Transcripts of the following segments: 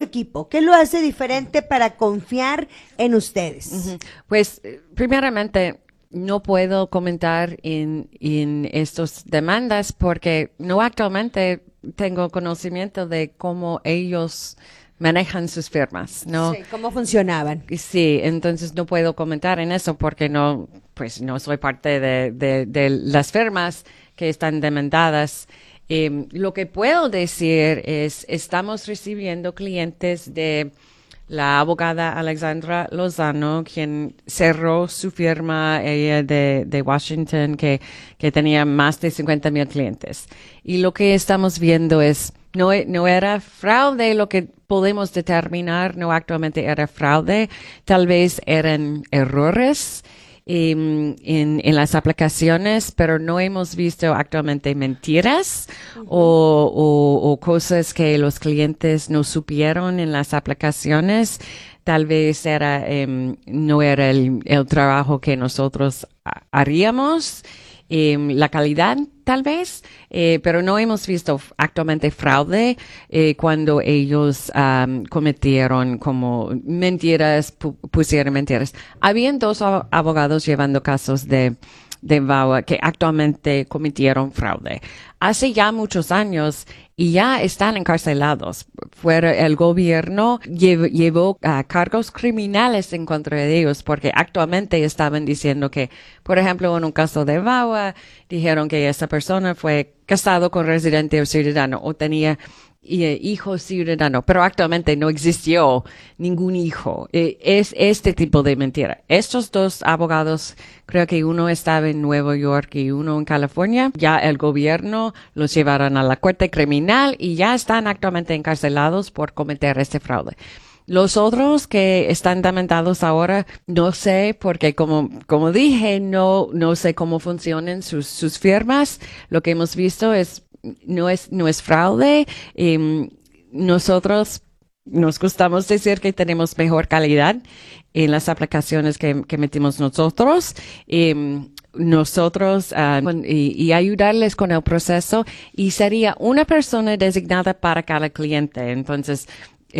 equipo? ¿Qué lo hace diferente para confiar en ustedes? Pues, primeramente, no puedo comentar en estas demandas porque no actualmente tengo conocimiento de cómo ellos manejan sus firmas, ¿no? Sí, ¿cómo funcionaban? Sí, entonces no puedo comentar en eso porque pues no soy parte de las firmas que están demandadas. Lo que puedo decir es, estamos recibiendo clientes de la abogada Alexandra Lozano, quien cerró su firma, ella de Washington, que tenía más de 50,000 clientes. Y lo que estamos viendo es, no era fraude lo que podemos determinar, no actualmente era fraude, tal vez eran errores en las aplicaciones, pero no hemos visto actualmente mentiras o cosas que los clientes no supieron en las aplicaciones. Tal vez no era el trabajo que nosotros haríamos. La calidad, tal vez, pero no hemos visto actualmente fraude cuando ellos cometieron como mentiras, pusieron mentiras. Habían dos abogados llevando casos de VAWA que actualmente cometieron fraude. Hace ya muchos años y ya están encarcelados. El gobierno llevó cargos criminales en contra de ellos porque actualmente estaban diciendo que, por ejemplo, en un caso de VAWA, dijeron que esa persona fue casado con residente o ciudadano o tenía hijo ciudadano, pero actualmente no existió ningún hijo. Es este tipo de mentira. Estos dos abogados, creo que uno estaba en Nueva York y uno en California, ya el gobierno los llevaron a la corte criminal y ya están actualmente encarcelados por cometer este fraude. Los otros que están demandados ahora, no sé, porque como dije, no sé cómo funcionan sus firmas. Lo que hemos visto no es fraude. Nosotros nos gustamos decir que tenemos mejor calidad en las aplicaciones que metimos nosotros. Nosotros y ayudarles con el proceso y sería una persona designada para cada cliente. Entonces,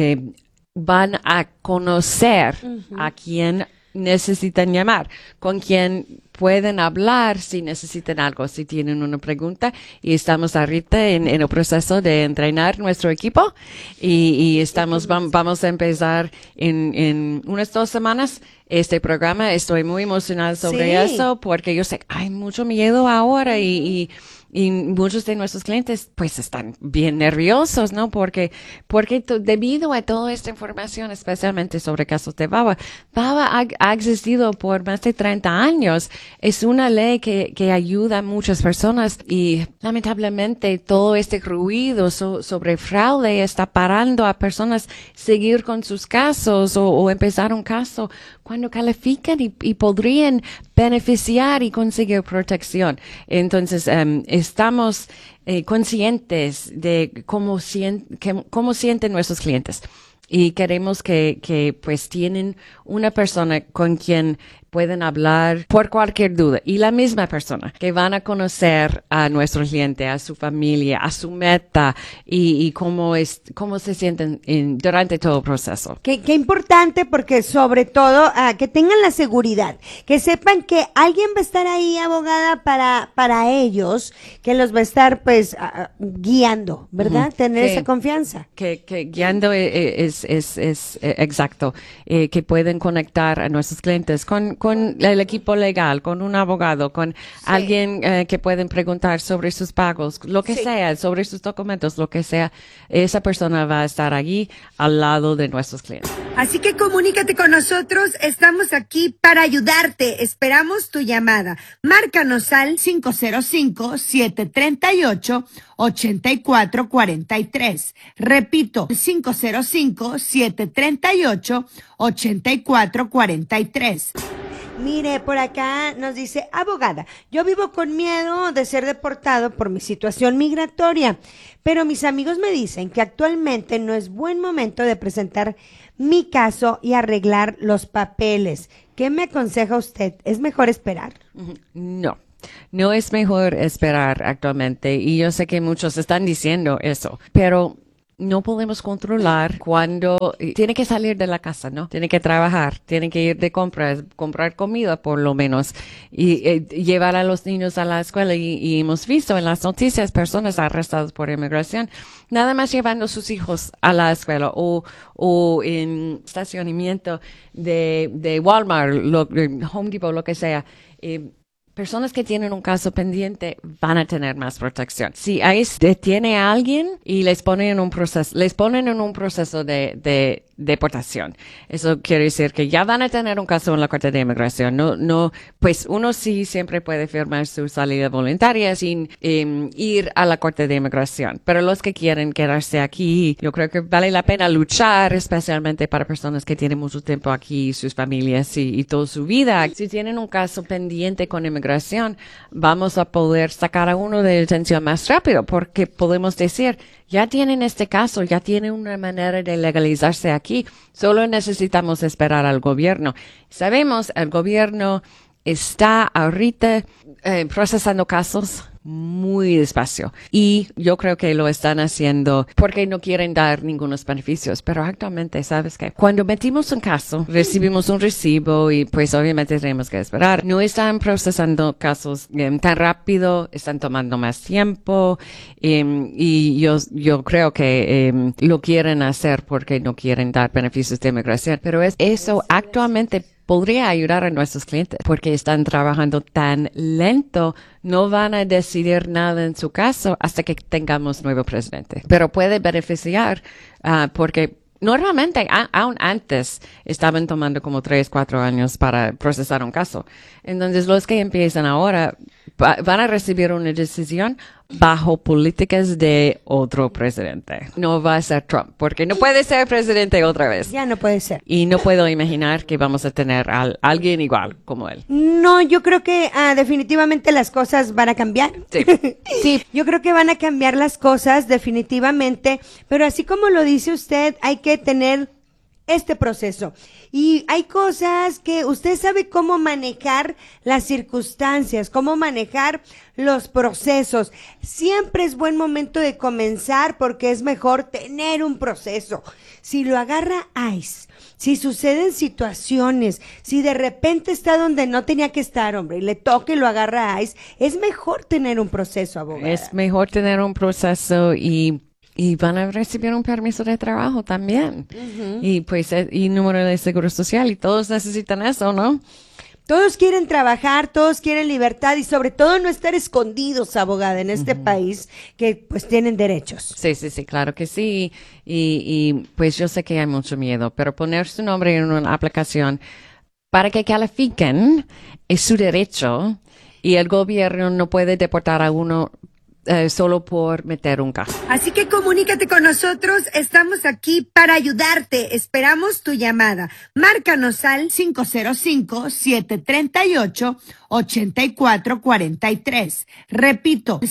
van a conocer a quién necesitan llamar, con quién pueden hablar si necesitan algo, si tienen una pregunta. Y estamos ahorita en el proceso de entrenar nuestro equipo y vamos a empezar en unas 2 semanas este programa. Estoy muy emocionada sobre eso porque yo sé, hay mucho miedo ahora y muchos de nuestros clientes pues están bien nerviosos, ¿no? Porque debido a toda esta información, especialmente sobre casos de VAWA ha existido por más de 30 años. Es una ley que ayuda a muchas personas y lamentablemente todo este ruido sobre fraude está parando a personas seguir con sus casos o empezar un caso cuando califican y podrían beneficiar y conseguir protección. Entonces, estamos conscientes de cómo sienten nuestros clientes y queremos que pues tienen una persona con quien pueden hablar por cualquier duda y la misma persona que van a conocer a nuestro cliente, a su familia, a su meta y cómo se sienten durante todo el proceso. Qué importante porque sobre todo que tengan la seguridad, que sepan que alguien va a estar ahí, abogada, para ellos, que los va a estar pues guiando, ¿verdad? Tener esa confianza. Que guiando es exacto, que pueden conectar a nuestros clientes con el equipo legal, con un abogado, con alguien que pueden preguntar sobre sus pagos, lo que sea, sobre sus documentos, lo que sea. Esa persona va a estar allí al lado de nuestros clientes. Así que comunícate con nosotros, estamos aquí para ayudarte. Esperamos tu llamada. Márcanos al 505-738-8443. Repito, 505-738-8443. Mire, por acá nos dice, abogada, yo vivo con miedo de ser deportado por mi situación migratoria, pero mis amigos me dicen que actualmente no es buen momento de presentar mi caso y arreglar los papeles. ¿Qué me aconseja usted? ¿Es mejor esperar? No es mejor esperar actualmente y yo sé que muchos están diciendo eso, pero no podemos controlar cuando tiene que salir de la casa, ¿no? Tiene que trabajar, tiene que ir de compras, comprar comida por lo menos y llevar a los niños a la escuela y hemos visto en las noticias personas arrestadas por inmigración, nada más llevando a sus hijos a la escuela o en estacionamiento de Walmart, Home Depot, lo que sea. Personas que tienen un caso pendiente van a tener más protección. Si ICE detiene a alguien y les ponen en un proceso de deportación, eso quiere decir que ya van a tener un caso en la Corte de Inmigración. No, pues uno sí siempre puede firmar su salida voluntaria sin ir a la Corte de Inmigración. Pero los que quieren quedarse aquí, yo creo que vale la pena luchar, especialmente para personas que tienen mucho tiempo aquí, sus familias y toda su vida. Si tienen un caso pendiente con inmigración, vamos a poder sacar a uno de detención más rápido porque podemos decir, ya tienen este caso, ya tienen una manera de legalizarse aquí, solo necesitamos esperar al gobierno. Sabemos, el gobierno está ahorita procesando casos muy despacio y yo creo que lo están haciendo porque no quieren dar ningunos beneficios, pero actualmente, ¿sabes qué? Cuando metimos un caso, recibimos un recibo y pues obviamente tenemos que esperar. No están procesando casos tan rápido, están tomando más tiempo y yo creo que lo quieren hacer porque no quieren dar beneficios de inmigración, pero eso actualmente podría ayudar a nuestros clientes porque están trabajando tan lento, no van a decidir nada en su caso hasta que tengamos nuevo presidente. Pero puede beneficiar porque normalmente, aún antes, estaban tomando como 3-4 años para procesar un caso. Entonces, los que empiezan ahora van a recibir una decisión bajo políticas de otro presidente. No va a ser Trump, porque no puede ser presidente otra vez. Ya no puede ser. Y no puedo imaginar que vamos a tener a alguien igual como él. No, yo creo que definitivamente las cosas van a cambiar. Sí. Sí. Yo creo que van a cambiar las cosas definitivamente, pero así como lo dice usted, hay que tener este proceso. Y hay cosas que usted sabe cómo manejar las circunstancias, cómo manejar los procesos. Siempre es buen momento de comenzar porque es mejor tener un proceso. Si lo agarra ICE, si suceden situaciones, si de repente está donde no tenía que estar, hombre, y le toca y lo agarra ICE, es mejor tener un proceso, abogada. Es mejor tener un proceso y van a recibir un permiso de trabajo también. Uh-huh. Y pues, y número de seguro social, y todos necesitan eso, ¿no? Todos quieren trabajar, todos quieren libertad y sobre todo no estar escondidos, abogada, en este país que pues tienen derechos. Sí, claro que sí. Y pues yo sé que hay mucho miedo, pero poner su nombre en una aplicación para que califiquen es su derecho y el gobierno no puede deportar a uno solo por meter un caso. Así que comunícate con nosotros, estamos aquí para ayudarte, esperamos tu llamada. Márcanos al 505-738-8443. Repito,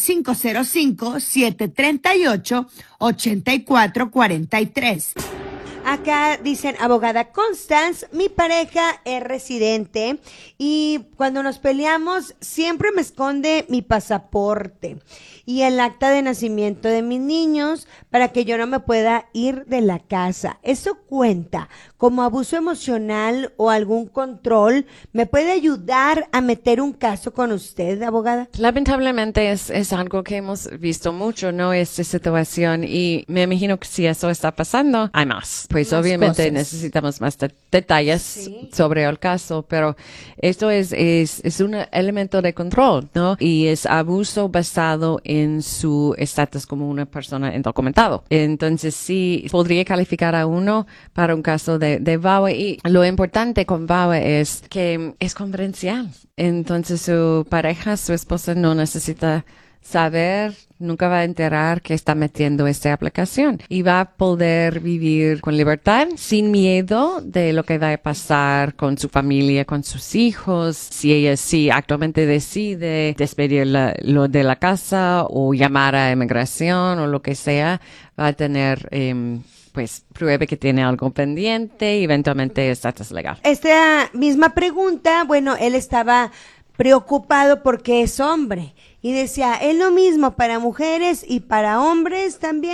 505-738-8443. Acá dicen, abogada Constance, mi pareja es residente y cuando nos peleamos siempre me esconde mi pasaporte y el acta de nacimiento de mis niños para que yo no me pueda ir de la casa. ¿Eso cuenta como abuso emocional o algún control? ¿Me puede ayudar a meter un caso con usted, abogada? Lamentablemente es algo que hemos visto mucho, ¿no? Esta situación y me imagino que si eso está pasando, hay más. Pues más obviamente cosas. Necesitamos más detalles sobre el caso, pero esto es un elemento de control, ¿no? Y es abuso basado en su estatus como una persona indocumentado. Entonces sí, podría calificar a uno para un caso de VAWA y lo importante con VAWA es que es confidencial. Entonces su pareja, su esposa no necesita saber, nunca va a enterar que está metiendo esta aplicación y va a poder vivir con libertad, sin miedo de lo que va a pasar con su familia, con sus hijos. Si ella sí actualmente decide despedirlo de la casa o llamar a inmigración o lo que sea, va a tener pues pruebe que tiene algo pendiente y eventualmente estatus legal. Esta misma pregunta, bueno, él estaba preocupado porque es hombre y decía, ¿es lo mismo para mujeres y para hombres también?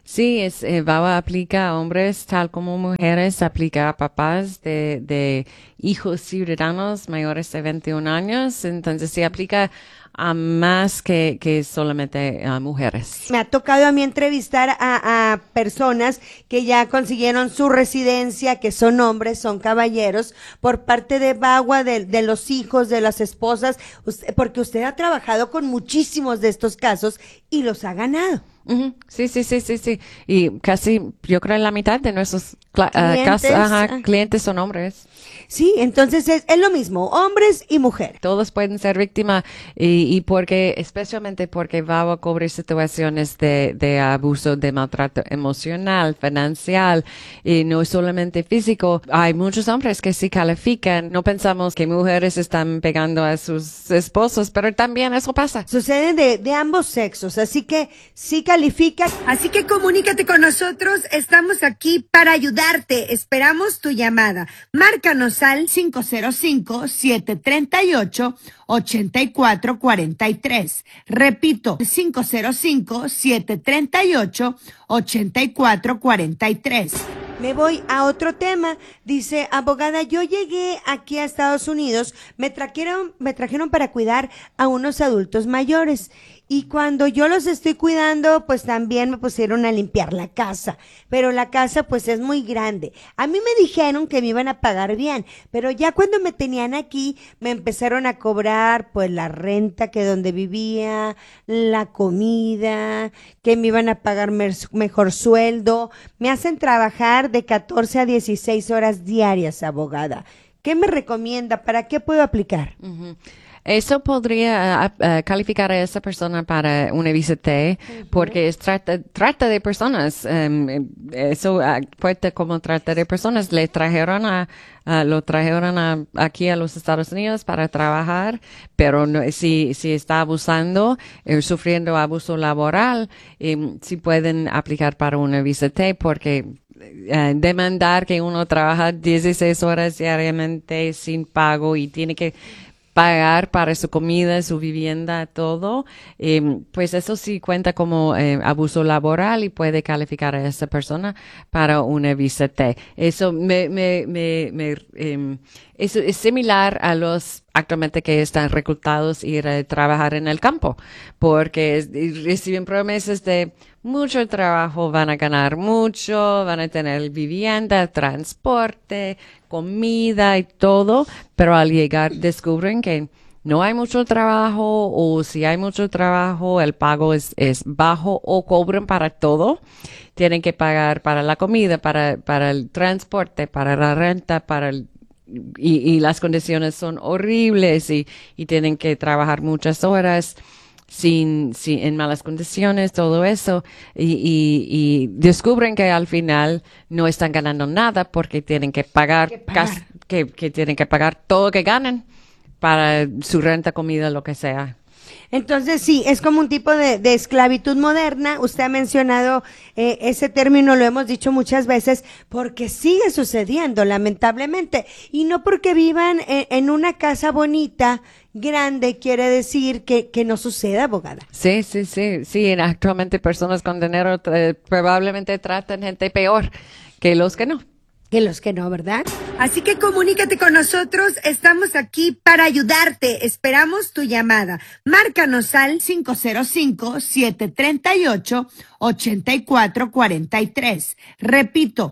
Sí, VAWA aplica a hombres tal como mujeres, aplica a papás de hijos ciudadanos mayores de 21 años, entonces sí aplica a más que solamente a mujeres. Me ha tocado a mí entrevistar a personas que ya consiguieron su residencia, que son hombres, son caballeros, por parte de VAWA, de los hijos, de las esposas, porque usted ha trabajado con muchísimos de estos casos y los ha ganado. Ujú. Sí, sí, sí, sí, sí. Y casi, yo creo, la mitad de nuestros clientes son hombres. Sí, entonces es lo mismo, hombres y mujeres. Todos pueden ser víctimas y porque, especialmente porque VAWA cubre situaciones de abuso, de maltrato emocional, financiero y no solamente físico. Hay muchos hombres que sí califican. No pensamos que mujeres están pegando a sus esposos, pero también eso pasa. Sucede de ambos sexos, así que sí califica. Así que comunícate con nosotros, estamos aquí para ayudarte. Esperamos tu llamada. Márcanos al 505-738-8443. Repito, 505-738-8443. Me voy a otro tema. Dice, abogada, yo llegué aquí a Estados Unidos, me trajeron para cuidar a unos adultos mayores. Y cuando yo los estoy cuidando, pues también me pusieron a limpiar la casa. Pero la casa pues es muy grande. A mí me dijeron que me iban a pagar bien, pero ya cuando me tenían aquí, me empezaron a cobrar pues la renta que donde vivía, la comida, que me iban a pagar mejor sueldo. Me hacen trabajar de 14 a 16 horas diarias, abogada. ¿Qué me recomienda? ¿Para qué puedo aplicar? Ujú. Eso podría calificar a esa persona para una visa T, porque trata de personas. Eso cuenta como trata de personas. Lo trajeron aquí a los Estados Unidos para trabajar, pero no, si está abusando, sufriendo abuso laboral, sí pueden aplicar para una visa T, porque demandar que uno trabaja 16 horas diariamente sin pago y tiene que pagar para su comida, su vivienda, todo, pues eso sí cuenta como abuso laboral y puede calificar a esa persona para una visa T. Eso eso es similar a los actualmente que están reclutados ir a trabajar en el campo, porque reciben promesas de mucho trabajo, van a ganar mucho, van a tener vivienda, transporte, comida y todo, pero al llegar descubren que no hay mucho trabajo o si hay mucho trabajo, el pago es bajo o cobran para todo. Tienen que pagar para la comida, para el transporte, para la renta, y las condiciones son horribles y tienen que trabajar muchas horas en malas condiciones, todo eso, y descubren que al final no están ganando nada porque tienen que pagar, que tienen que pagar todo lo que ganan para su renta, comida, lo que sea. Entonces sí, es como un tipo de esclavitud moderna. Usted ha mencionado ese término, lo hemos dicho muchas veces, porque sigue sucediendo, lamentablemente. Y no porque vivan en una casa bonita, grande, quiere decir que no suceda, abogada. Sí, sí, sí, sí. Actualmente personas con dinero probablemente tratan gente peor que los que no. Que los que no, ¿verdad? Así que comunícate con nosotros, estamos aquí para ayudarte, esperamos tu llamada. Márcanos al 505-738-8443. Repito,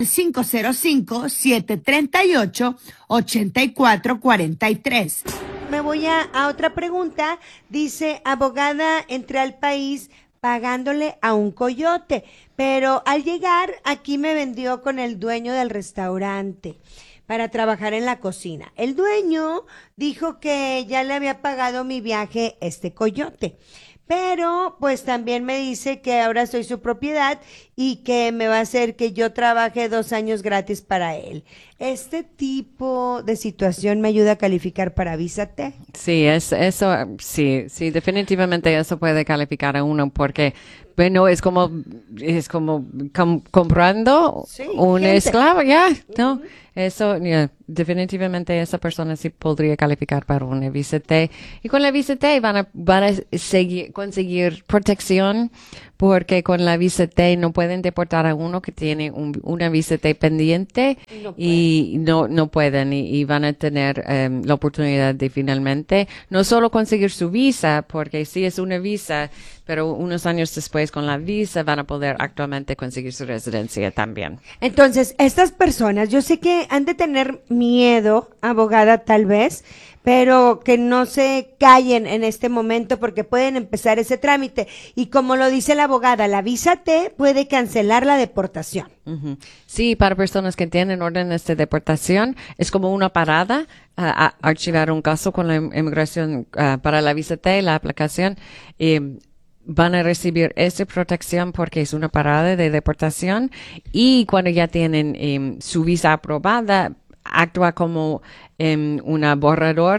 505-738-8443. Me voy a otra pregunta. Dice, abogada, entré al país pagándole a un coyote, pero al llegar aquí me vendió con el dueño del restaurante para trabajar en la cocina. El dueño dijo que ya le había pagado mi viaje este coyote, pero pues también me dice que ahora soy su propiedad y que me va a hacer que yo trabaje 2 años gratis para él. ¿Este tipo de situación me ayuda a calificar para visa T? Sí, sí, definitivamente eso puede calificar a uno porque, bueno, es como comprando Sí, un gente. esclavo, ya, ¿no? Eso, definitivamente esa persona sí podría calificar para una visa T. Y con la visa T van a conseguir protección, porque con la visa T no pueden deportar a uno que tiene una visa T pendiente y no pueden y van a tener la oportunidad de finalmente no solo conseguir su visa, porque sí es una visa, pero unos años después con la visa van a poder actualmente conseguir su residencia también. Entonces, estas personas, yo sé que han de tener miedo, abogada, tal vez, pero que no se callen en este momento porque pueden empezar ese trámite. Y como lo dice la abogada, la visa T puede cancelar la deportación. Uh-huh. Sí, para personas que tienen órdenes de deportación, es como una parada a archivar un caso con la inmigración para la visa T, la aplicación. Van a recibir esa protección porque es una parada de deportación, y cuando ya tienen su visa aprobada, actúa como una borrador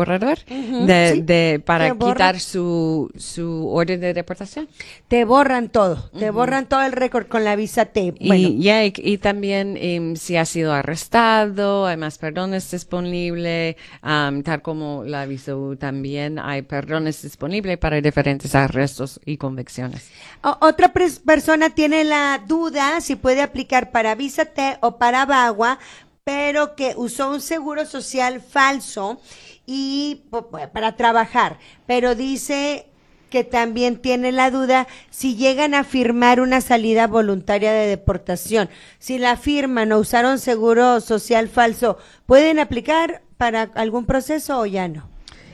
para quitar su orden de deportación. Te borran todo, te borran todo el récord con la visa T. Bueno. Y también si ha sido arrestado, hay más perdones disponibles, tal como la visa U también hay perdones disponibles para diferentes arrestos y convicciones. Otra persona tiene la duda si puede aplicar para visa T o para VAWA, pero que usó un seguro social falso y para trabajar, pero dice que también tiene la duda si llegan a firmar una salida voluntaria de deportación. Si la firman o usaron seguro social falso, ¿pueden aplicar para algún proceso o ya no?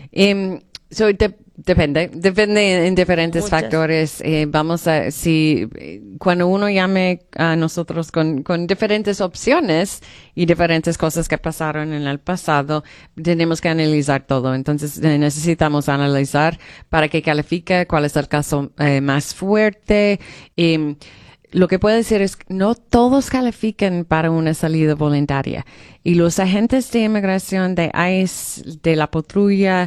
Depende en diferentes factores. Cuando uno llame a nosotros con diferentes opciones y diferentes cosas que pasaron en el pasado, tenemos que analizar todo. Entonces necesitamos analizar para que califique cuál es el caso más fuerte. Lo que puedo decir es que no todos califican para una salida voluntaria, y los agentes de inmigración de ICE, de la patrulla,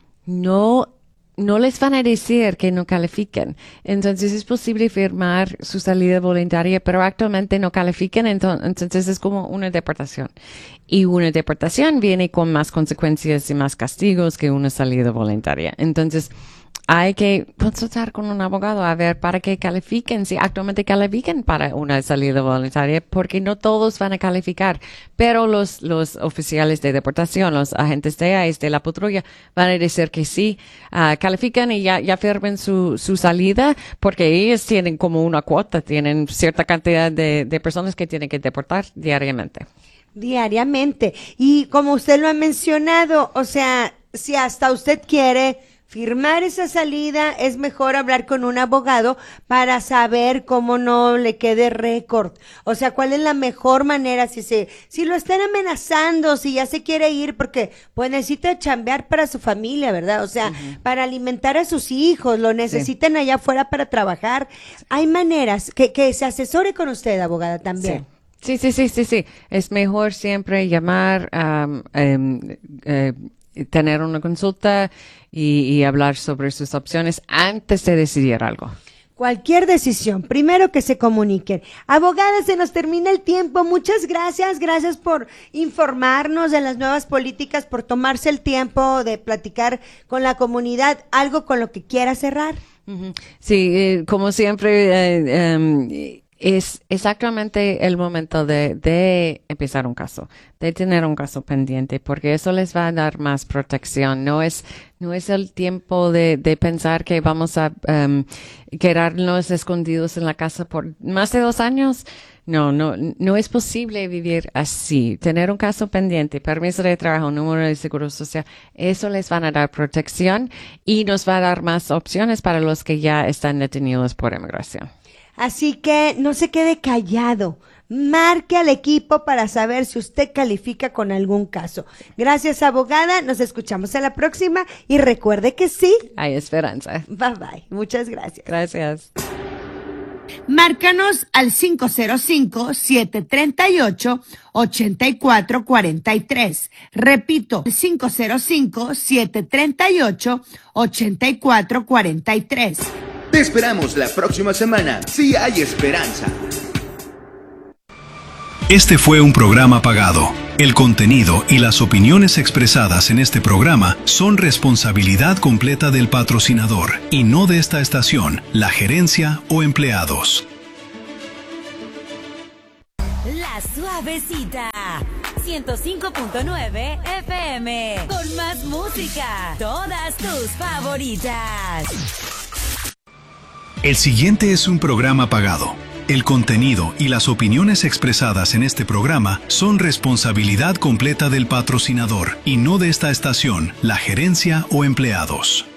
no les van a decir que no califiquen. Entonces es posible firmar su salida voluntaria, pero actualmente no califican, entonces es como una deportación. Y una deportación viene con más consecuencias y más castigos que una salida voluntaria. Entonces hay que consultar con un abogado a ver para qué califiquen, si actualmente califiquen para una salida voluntaria, porque no todos van a calificar, pero los oficiales de deportación, los agentes de ICE, de la patrulla, van a decir que sí, califican y ya firmen su salida, porque ellos tienen como una cuota, tienen cierta cantidad de personas que tienen que deportar diariamente. Y como usted lo ha mencionado, o sea, si hasta usted quiere firmar esa salida, es mejor hablar con un abogado para saber cómo no le quede récord. O sea, cuál es la mejor manera, si lo están amenazando, si ya se quiere ir, porque pues necesita chambear para su familia, ¿verdad? O sea, para alimentar a sus hijos, lo necesitan allá afuera para trabajar. Hay maneras que se asesore con usted, abogada, también. Sí. Es mejor siempre llamar, tener una consulta y hablar sobre sus opciones antes de decidir algo. Cualquier decisión, primero que se comuniquen. Abogada, se nos termina el tiempo. Muchas gracias. Gracias por informarnos de las nuevas políticas, por tomarse el tiempo de platicar con la comunidad. ¿Algo con lo que quiera cerrar? Sí, como siempre, es exactamente el momento de empezar un caso, de tener un caso pendiente, porque eso les va a dar más protección. No es el tiempo de pensar que vamos a quedarnos escondidos en la casa por más de 2 años. No es posible vivir así. Tener un caso pendiente, permiso de trabajo, número de seguro social, eso les van a dar protección y nos va a dar más opciones para los que ya están detenidos por inmigración. Así que no se quede callado. Marque al equipo para saber si usted califica con algún caso. Gracias, abogada. Nos escuchamos a la próxima y recuerde que sí. Hay esperanza. Bye bye. Muchas gracias. Gracias. Márcanos al 505-738-8443. Repito, 505-738-8443. Te esperamos la próxima semana, si hay esperanza. Este fue un programa pagado. El contenido y las opiniones expresadas en este programa son responsabilidad completa del patrocinador y no de esta estación, la gerencia o empleados. La Suavecita, 105.9 FM, con más música, todas tus favoritas. El siguiente es un programa pagado. El contenido y las opiniones expresadas en este programa son responsabilidad completa del patrocinador y no de esta estación, la gerencia o empleados.